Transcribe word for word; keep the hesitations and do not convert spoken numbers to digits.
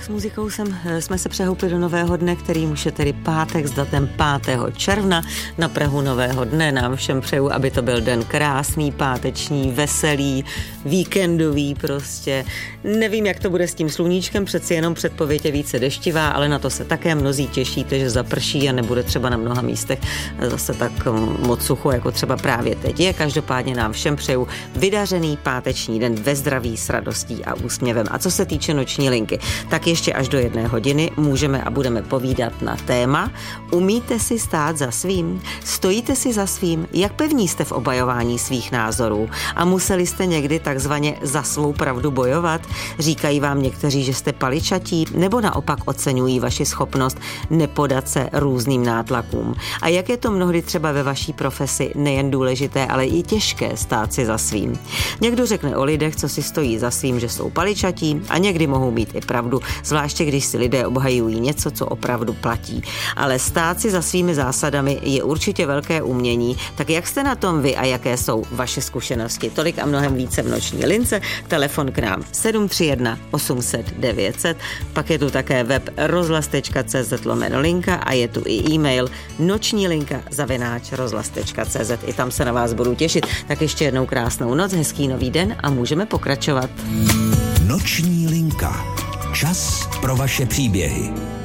tak s muzikou jsem, jsme se přehoupli do nového dne, který už je tedy pátek s datem pátého června. Na prahu nového dne nám všem přeju, aby to byl den krásný, páteční, veselý, víkendový prostě. Nevím, jak to bude s tím sluníčkem, přeci jenom předpověď je více deštivá, ale na to se také mnozí těšíte, že zaprší a nebude třeba na mnoha místech zase tak moc sucho, jako třeba právě teď je. Každopádně nám všem přeju vydařený páteční den ve zdraví, s radostí a úsměvem. A co se týče noční linky, tak ještě až do jedné hodiny můžeme a budeme povídat na téma Umíte si stát za svým? Stojíte si za svým? Jak pevní jste v obhajování svých názorů? A museli jste někdy takzvaně za svou pravdu bojovat? Říkají vám někteří, že jste paličatí, nebo naopak oceňují vaši schopnost nepodat se různým nátlakům? A jak je to mnohdy třeba ve vaší profesi nejen důležité, ale i těžké stát si za svým? Někdo řekne o lidech, co si stojí za svým, že jsou paličatí, a někdy mohou mít i pravdu, zvláště když si lidé obhajují něco, co opravdu platí. Ale stát si za svými zásadami je určitě velké umění, tak jak jste na tom vy a jaké jsou vaše zkušenosti? Tolik a mnohem více v noční lince, telefon k nám sedm tři jedna osm set devět set, pak je tu také web rozhlas tečka cé zet lomeno linka a je tu i e-mail noční linka zavináč rozhlas tečka cé zet. I tam se na vás budu těšit. Tak ještě jednou krásnou noc, hezký nový den a můžeme pokračovat. Noční linka. Čas pro vaše příběhy.